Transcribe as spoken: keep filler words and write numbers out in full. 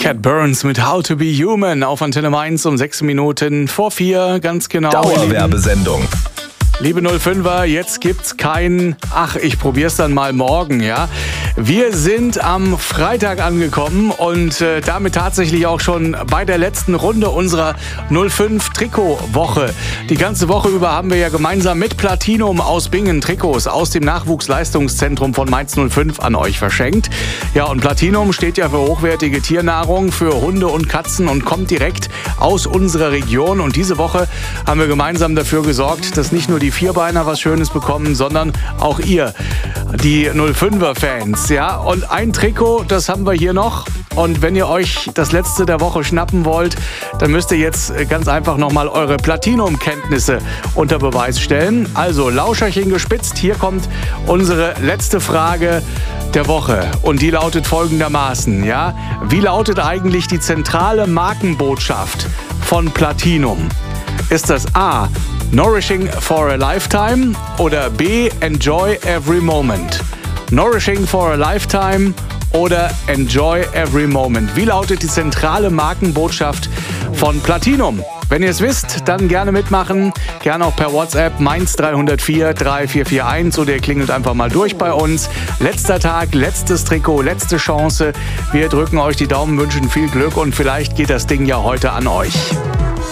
Cat Burns mit How to Be Human auf Antenne Mainz um sechs Minuten vor vier, ganz genau. Dauerwerbesendung. Liebe null fünfer, jetzt gibt's kein Ach, ich probier's dann mal morgen, ja. Wir sind am Freitag angekommen und äh, damit tatsächlich auch schon bei der letzten Runde unserer null fünf Trikotwoche. Die ganze Woche über haben wir ja gemeinsam mit Platinum aus Bingen Trikots aus dem Nachwuchsleistungszentrum von Mainz null fünf an euch verschenkt. Ja, und Platinum steht ja für hochwertige Tiernahrung für Hunde und Katzen und kommt direkt aus unserer Region. Und diese Woche haben wir gemeinsam dafür gesorgt, dass nicht nur die Vierbeiner was Schönes bekommen, sondern auch ihr, die null fünfer Fans. Ja, und ein Trikot, das haben wir hier noch. Und wenn ihr euch das letzte der Woche schnappen wollt, dann müsst ihr jetzt ganz einfach nochmal eure Platinum-Kenntnisse unter Beweis stellen. Also Lauscherchen gespitzt, hier kommt unsere letzte Frage der Woche. Und die lautet folgendermaßen, ja? Wie lautet eigentlich die zentrale Markenbotschaft von Platinum? Ist das A, Nourishing for a Lifetime oder B, Enjoy Every Moment? Nourishing for a Lifetime oder Enjoy Every Moment? Wie lautet die zentrale Markenbotschaft von Platinum? Wenn ihr es wisst, dann gerne mitmachen. Gerne auch per WhatsApp Mainz drei null vier drei vier vier eins oder ihr klingelt einfach mal durch bei uns. Letzter Tag, letztes Trikot, letzte Chance. Wir drücken euch die Daumen, wünschen viel Glück und vielleicht geht das Ding ja heute an euch.